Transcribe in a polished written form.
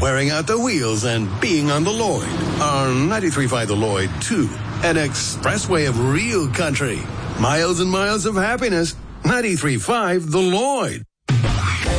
wearing out the wheels and being on the Lloyd. On 93.5 The Lloyd, too. An expressway of real country. Miles and miles of happiness. 93.5 The Lloyd.